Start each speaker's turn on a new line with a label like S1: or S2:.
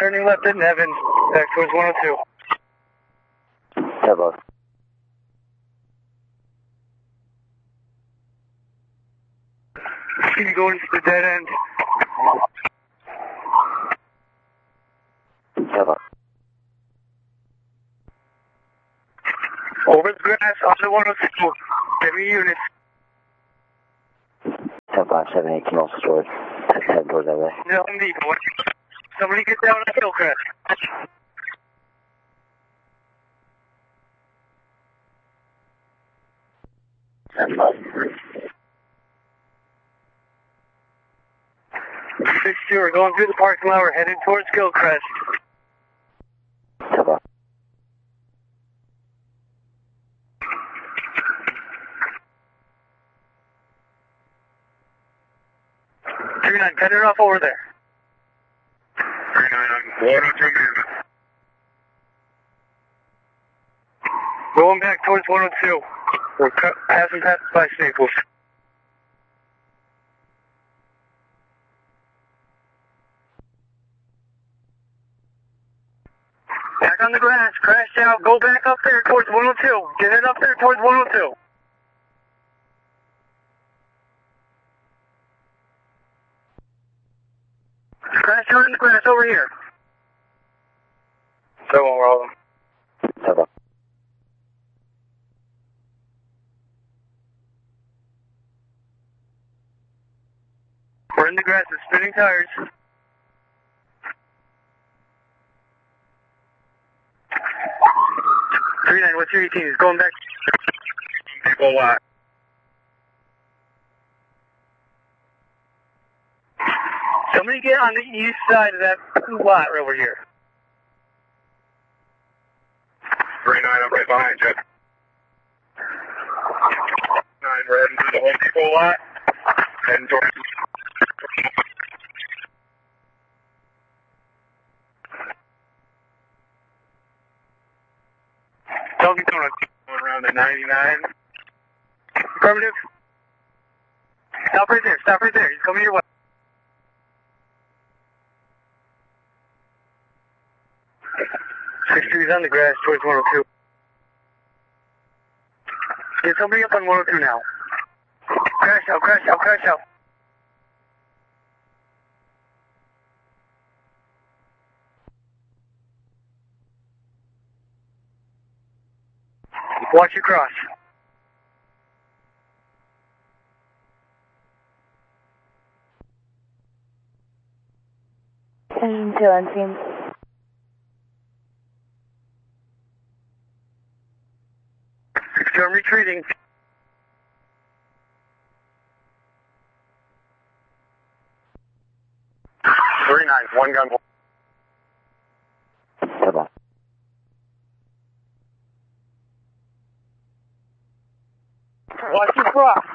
S1: turning left at Nevin, back towards 102.
S2: Yeah, boss.
S1: See you going to the dead end.
S2: Yeah, boss.
S1: Over the grass, on the 102. Give me units.
S2: 10-5-7-8, can also storage. Head towards that way.
S1: No, indeed. Somebody get down on the Hillcrest. We're going through the parking lot. We're headed towards Gilcrest.
S2: Yeah, boss.
S1: Cut it off over there.
S3: 39 on 102.
S1: Going back towards 102. We're passing by Staples. Back on the grass, crashed out, go back up there towards 102. Get it up there towards 102. Crash out in the grass over here. So we're all
S2: Yeah, boss.
S1: We're in the grass with spinning tires. What's your 18? He's going back.
S3: People lot.
S1: Somebody get on the east side of that lot right over here.
S3: 39, I'm right behind you. 9, we're heading to the Home Depot lot. Heading towards.
S1: Don't get going
S3: Around the 99.
S1: Affirmative. Stop right there. Stop right there. He's coming your way. He's on the grass towards 102. Get somebody up on 102 now. Crash out, crash out, crash out. Watch your cross.
S4: Engine 2 on scene.
S1: I'm retreating.
S3: 39, one gun.
S2: Yeah, boss.
S1: Watch your cross.